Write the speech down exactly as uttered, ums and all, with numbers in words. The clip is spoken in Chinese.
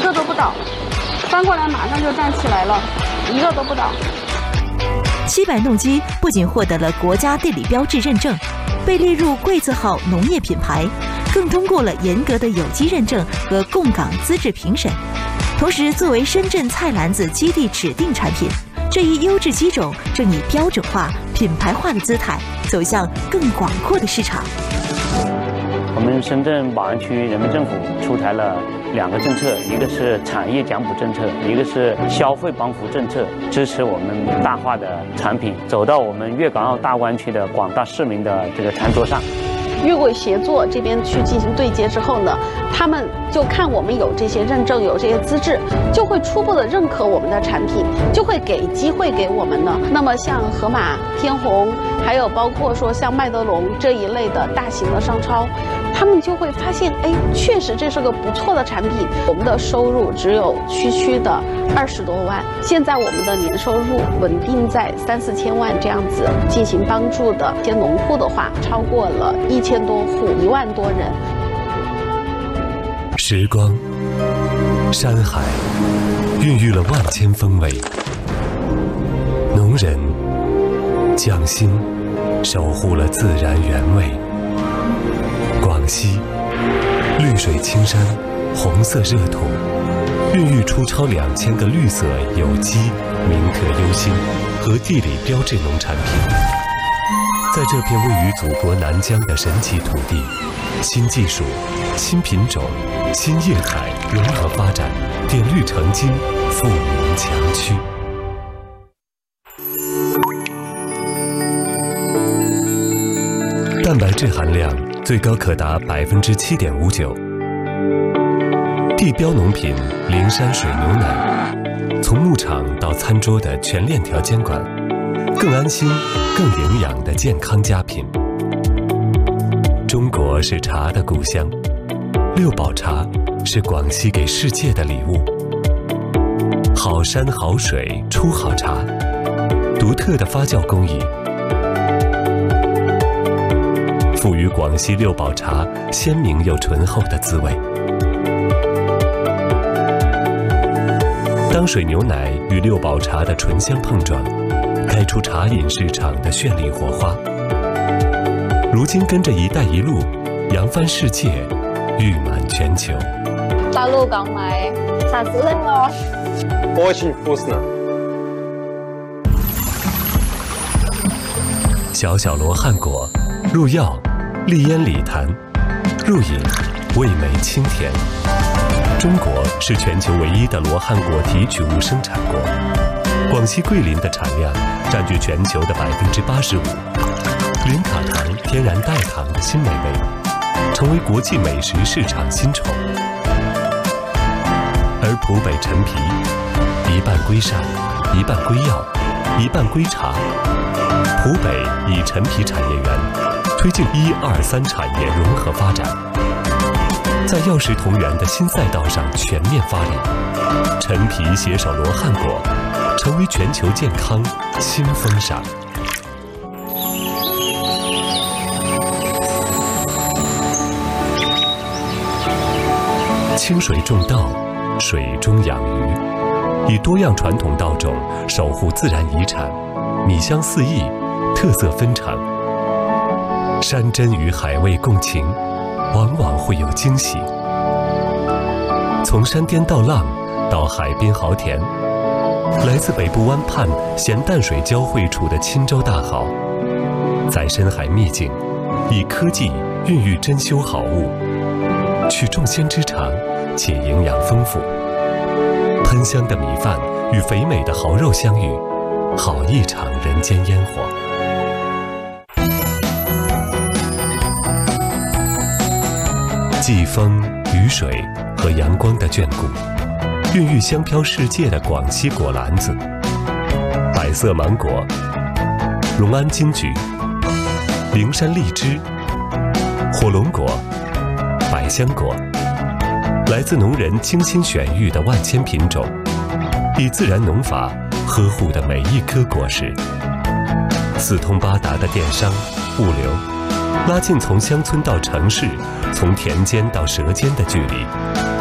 个都不倒，翻过来马上就站起来了，一个都不倒。 西柏弄鸡不仅获得了国家地理标志认证，被列入贵字号农业品牌，更通过了严格的有机认证和供港资质评审。同时，作为深圳菜篮子基地指定产品，这一优质鸡种正以标准化、品牌化的姿态走向更广阔的市场。 我们深圳宝安区人民政府出台了两个政策，一个是产业奖补政策，一个是消费帮扶政策，支持我们大化的产品走到我们粤港澳大湾区的广大市民的这个餐桌上。 粤桂协作这边去进行对接之后呢，他们就看我们有这些认证、有这些资质，就会初步的认可我们的产品，就会给机会给我们呢。那么像盒马、天虹，还有包括说像麦德龙这一类的大型的商超，他们就会发现，哎，确实这是个不错的产品。我们的收入只有区区的二十多万，现在我们的年收入稳定在三四千万这样子，进行帮助的一些农户的话，超过了一千多户，一万多人。 时光、山海，孕育了万千风味。农人匠心，守护了自然原味。广西，绿水青山，红色热土，孕育出超两千个绿色有机、名特优新和地理标志农产品。在这片位于祖国南疆的神奇土地，新技术、新品种、新业态融合发展，点绿成金，富民强区。蛋白质含量最高可达百分之七点五九。地标农品灵山水牛奶，从牧场到餐桌的全链条监管，更安心、更营养的健康佳品。中国是茶的故乡，六堡茶是广西给世界的礼物。好山好水出好茶，独特的发酵工艺，赋予广西六堡茶鲜明又醇厚的滋味。当水牛奶与六堡茶的醇香碰撞，开出茶饮市场的绚丽火花。如今跟着“一带一路”扬帆世界，誉满全球。 大陆港买啥子呢？ очень вкусно。 小小罗汉果，入药，利咽理痰；入饮，味美清甜。中国是全球唯一的罗汉果提取物生产国，广西桂林的产量占据全球的百分之八十五。零卡糖天然代糖的新美味，成为国际美食市场新宠。而浦北陈皮，一半归善，一半归药，一半归茶。浦北以陈皮产业园推进一二三产业融合发展，在药食同源的新赛道上全面发力。陈皮携手罗汉果，成为全球健康新风尚。清水种稻，水中养鱼，以多样传统稻种守护自然遗产，米香四溢，特色纷呈。山珍与海味共情，往往会有惊喜。从山巅到浪，到海滨豪田，来自北部湾畔咸淡水交汇处的钦州大蚝，在深海秘境，以科技孕育珍馐好物，取众鲜之长，且营养丰富。喷香的米饭与肥美的蚝肉相遇，好一场人间烟火。季风、雨水和阳光的眷顾，孕育香飘世界的广西果篮子。百色芒果、隆安金桔、灵山荔枝、火龙果、百香果，来自农人精心选育的万千品种，以自然农法呵护的每一颗果实。四通八达的电商、物流，拉近从乡村到城市，从田间到舌尖的距离，